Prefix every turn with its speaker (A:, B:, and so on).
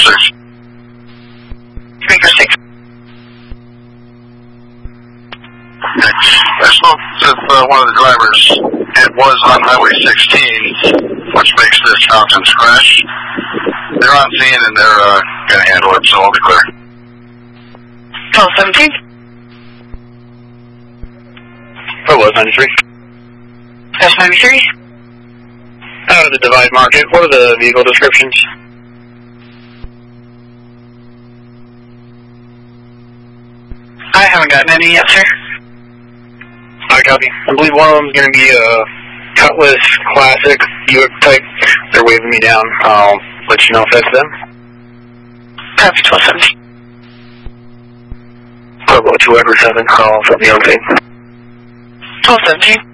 A: 6.
B: Speaker 6.
A: Okay. I spoke with one of the drivers. It was on Highway 16, which makes this Fountains crash. They're on scene and they're going to handle it, so I'll be clear.
B: 1217.
C: What was 93?
B: That's 93.
C: Out of the Divide Market, what are the vehicle descriptions?
B: I haven't gotten any yet, sir.
C: I copy. I believe one of them is going to be a Cutlass Classic Buick type. They're waving me down. I'll let you know if that's them.
B: Copy 1217.
C: Pueblo 2 Edward 7, call from the
B: 1217.